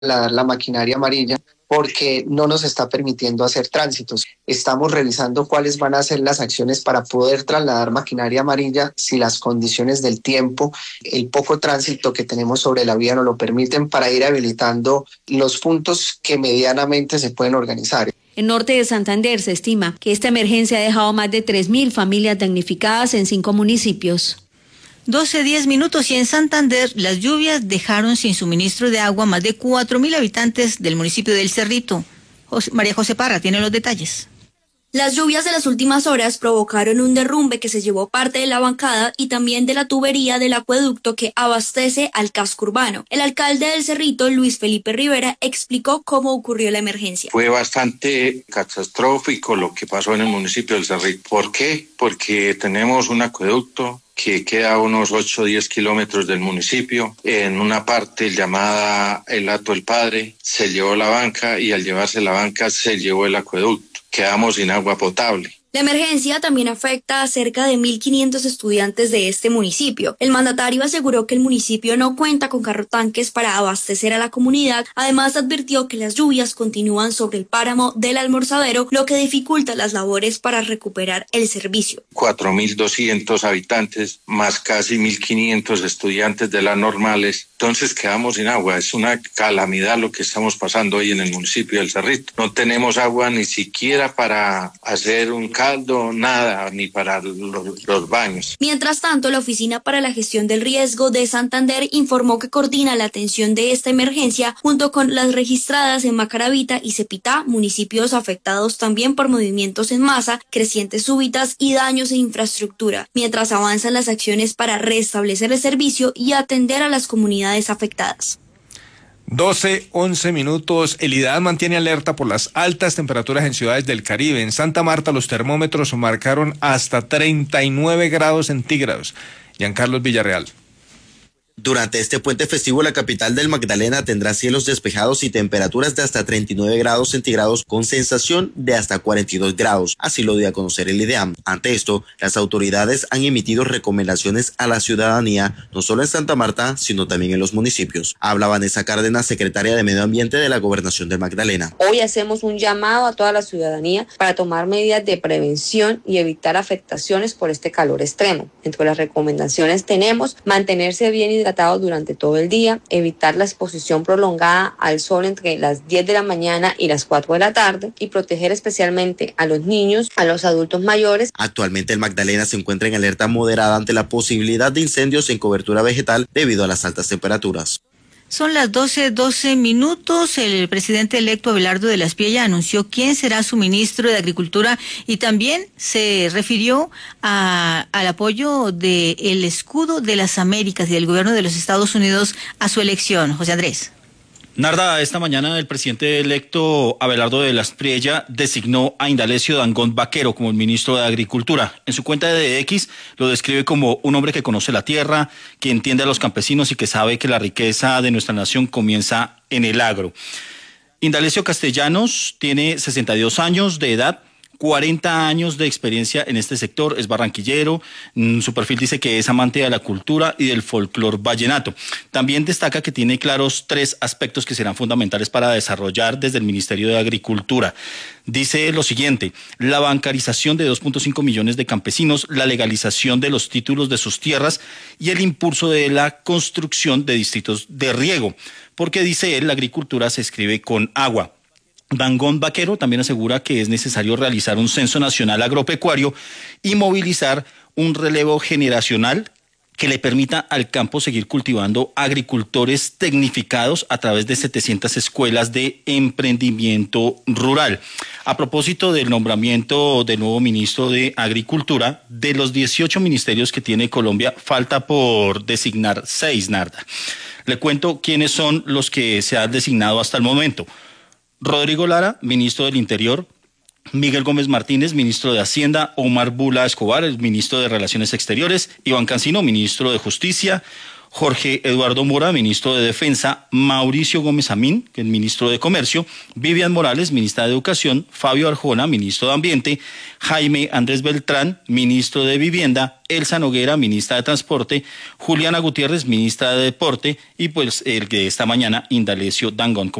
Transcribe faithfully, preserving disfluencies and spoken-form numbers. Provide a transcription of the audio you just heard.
la, la maquinaria amarilla porque no nos está permitiendo hacer tránsitos. Estamos revisando cuáles van a ser las acciones para poder trasladar maquinaria amarilla si las condiciones del tiempo, el poco tránsito que tenemos sobre la vía nos lo permiten, para ir habilitando los puntos que medianamente se pueden organizar. En norte de Santander se estima que esta emergencia ha dejado más de tres mil familias damnificadas en cinco municipios. doce, diez minutos y en Santander las lluvias dejaron sin suministro de agua más de cuatro mil habitantes del municipio del Cerrito. José, María José Parra tiene los detalles. Las lluvias de las últimas horas provocaron un derrumbe que se llevó parte de la bancada y también de la tubería del acueducto que abastece al casco urbano. El alcalde del Cerrito, Luis Felipe Rivera, explicó cómo ocurrió la emergencia. Fue bastante catastrófico lo que pasó en el municipio del Cerrito. ¿Por qué? Porque tenemos un acueducto que queda a unos ocho o diez kilómetros del municipio. En una parte llamada el Hato del Padre se llevó la banca y al llevarse la banca se llevó el acueducto. Quedamos sin agua potable. La emergencia también afecta a cerca de mil quinientos estudiantes de este municipio. El mandatario aseguró que el municipio no cuenta con carrotanques para abastecer a la comunidad. Además, advirtió que las lluvias continúan sobre el páramo del Almorzadero, lo que dificulta las labores para recuperar el servicio. cuatro mil doscientos habitantes, más casi mil quinientos estudiantes de las normales. Entonces quedamos sin agua. Es una calamidad lo que estamos pasando hoy en el municipio del Cerrito. No tenemos agua ni siquiera para hacer un caldo, nada, ni para los, los baños. Mientras tanto, la Oficina para la Gestión del Riesgo de Santander informó que coordina la atención de esta emergencia junto con las registradas en Macaravita y Cepitá, municipios afectados también por movimientos en masa, crecientes súbitas y daños en infraestructura, mientras avanzan las acciones para restablecer el servicio y atender a las comunidades afectadas. doce, once minutos. El IDAD mantiene alerta por las altas temperaturas en ciudades del Caribe. En Santa Marta los termómetros marcaron hasta treinta y nueve grados centígrados. Giancarlos Villarreal. Durante este puente festivo, la capital del Magdalena tendrá cielos despejados y temperaturas de hasta treinta y nueve grados centígrados con sensación de hasta cuarenta y dos grados. Así lo dio a conocer el IDEAM. Ante esto, las autoridades han emitido recomendaciones a la ciudadanía, no solo en Santa Marta, sino también en los municipios. Habla Vanessa Cárdenas, secretaria de Medio Ambiente de la Gobernación del Magdalena. Hoy hacemos un llamado a toda la ciudadanía para tomar medidas de prevención y evitar afectaciones por este calor extremo. Entre las recomendaciones tenemos mantenerse bien hidratado durante todo el día, evitar la exposición prolongada al sol entre las diez de la mañana y las cuatro de la tarde y proteger especialmente a los niños, a los adultos mayores. Actualmente el Magdalena se encuentra en alerta moderada ante la posibilidad de incendios en cobertura vegetal debido a las altas temperaturas. Son las doce, doce minutos. El presidente electo Abelardo de la Espriella anunció quién será su ministro de Agricultura y también se refirió a, al apoyo del escudo de las Américas y del gobierno de los Estados Unidos a su elección. José Andrés. Narda, esta mañana el presidente electo Abelardo de la Espriella designó a Indalecio Dangond Vaquero como el ministro de Agricultura. En su cuenta de X lo describe como un hombre que conoce la tierra, que entiende a los campesinos y que sabe que la riqueza de nuestra nación comienza en el agro. Indalecio Castellanos tiene sesenta y dos años de edad, cuarenta años de experiencia en este sector, es barranquillero, su perfil dice que es amante de la cultura y del folclor vallenato. También destaca que tiene claros tres aspectos que serán fundamentales para desarrollar desde el Ministerio de Agricultura. Dice lo siguiente: la bancarización de dos punto cinco millones de campesinos, la legalización de los títulos de sus tierras y el impulso de la construcción de distritos de riego, porque dice él, la agricultura se escribe con agua. Dangond Vaquero también asegura que es necesario realizar un censo nacional agropecuario y movilizar un relevo generacional que le permita al campo seguir cultivando agricultores tecnificados a través de setecientas escuelas de emprendimiento rural. A propósito del nombramiento del nuevo ministro de Agricultura, de los dieciocho ministerios que tiene Colombia, falta por designar seis, Narda. Le cuento quiénes son los que se han designado hasta el momento. Rodrigo Lara, ministro del Interior; Miguel Gómez Martínez, ministro de Hacienda; Omar Bula Escobar, el ministro de Relaciones Exteriores; Iván Cancino, ministro de Justicia; Jorge Eduardo Mora, ministro de Defensa, Mauricio Gómez Amín, que es ministro de Comercio, Vivian Morales, ministra de Educación, Fabio Arjona, ministro de Ambiente, Jaime Andrés Beltrán, ministro de Vivienda, Elsa Noguera, ministra de Transporte, Juliana Gutiérrez, ministra de Deporte, y pues el que esta mañana, Indalecio Dangond.